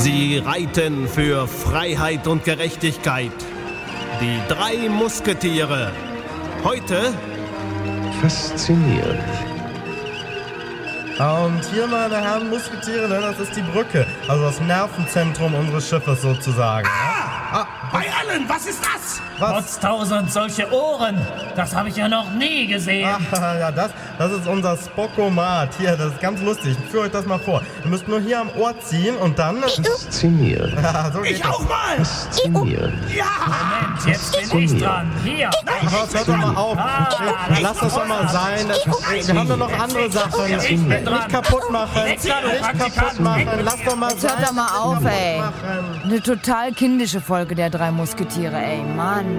Sie reiten für Freiheit und Gerechtigkeit. Die 3 Musketiere. Heute Faszinierend. Und hier, meine Herren Musketiere, das ist die Brücke. Also das Nervenzentrum unseres Schiffes sozusagen. Bei allen, was ist das? Potztausend solche Ohren, das habe ich ja noch nie gesehen. Ja, das ist unser Spockomat. Hier, das ist ganz lustig. Ich führe euch das mal vor. Ihr müsst nur hier am Ohr ziehen und dann... Faszinierend. Ja, so geht Ich das. auch mal! Faszinierend. Ja! Moment, jetzt bin ich dran. Hier. Aber hört doch mal auf. Lasst das doch mal sein. Wir haben ja noch andere Sachen. Ich bin dran. Nicht kaputt machen. Nicht Kaputt machen. Lasst doch mal Jetzt sein. hört doch mal auf, ey. Machen. Eine total kindische Folge der 3 Musketiere, ey, Mann.